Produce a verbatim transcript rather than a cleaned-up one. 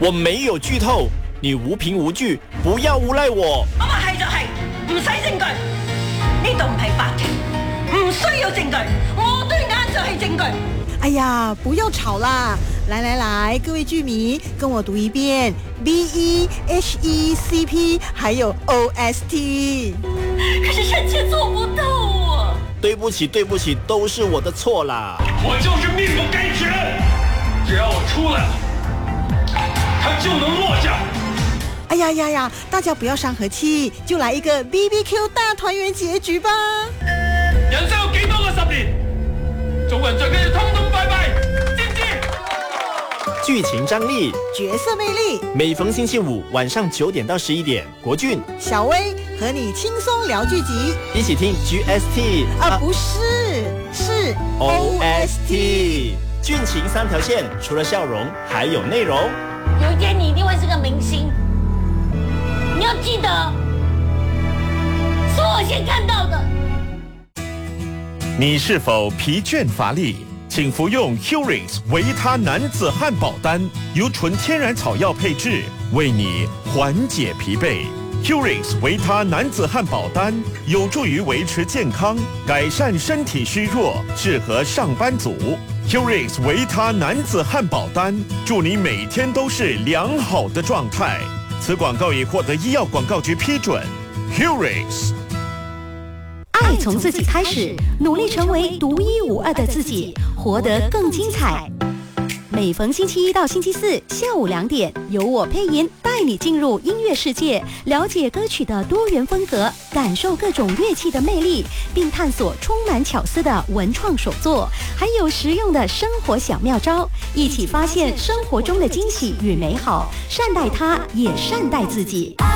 我沒有劇透，你無憑無據，不要誣賴我。 我話係就係，唔使證據。呢度唔係法庭，唔需要證據。我對眼就係證據。 哎呀，不要吵啦！來來來，各位劇迷，跟我讀一遍 B E H E C P， 還有 O S T。 可是臣妾做不到啊！ 對不起，對不起，都是我的錯啦。 我就是命不該絕，只要我出來了，他就能落下。 哎呀呀呀！大家不要傷和氣，就來一個 B B Q 大團圓結局吧。 人生有幾多個十年？做人最緊要通通拜拜，知唔知？ 劇情張力， 角色魅力， 每逢星期五晚上九點到十一點，國俊、 小薇和你輕鬆聊劇集， 一起聽 G S T 啊，啊不是，是 O S T。劇情三條線，除了笑容，還有內容。 有一天你一定會是個明星，你要記得，是我先看到的。 你是否疲倦乏力？請服用 Curix 維他男子漢堡丹，由純天然草藥配製，為你緩解疲憊。Curix 維他男子漢堡丹有助於維持健康，改善身體虛弱，適合上班族。Curix 維他男子漢堡丹，祝你每天都是良好的狀態。此廣告已獲得醫藥廣告局批准。Curix。 愛從自己開始，努力成為獨一無二的自己，活得更精彩。每逢星期一到星期四下午兩點，由我配音帶你進入音樂世界，了解歌曲的多元風格，感受各種樂器的魅力，並探索充滿巧思的文創手作，還有實用的生活小妙招，一起發現生活中的驚喜與美好，善待它，也善待自己。